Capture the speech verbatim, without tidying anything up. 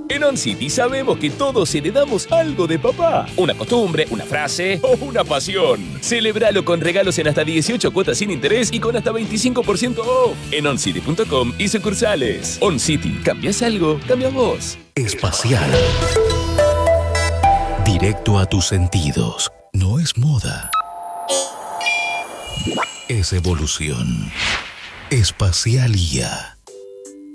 En OnCity sabemos que todos heredamos algo de papá. Una costumbre, una frase o una pasión. Celebralo con regalos en hasta dieciocho cuotas sin interés y con hasta veinticinco por ciento off. En oncity punto com y sucursales. OnCity. ¿Cambias algo? Cambias vos. Espacial. Directo a tus sentidos. No es moda. Es evolución. Espacial I A.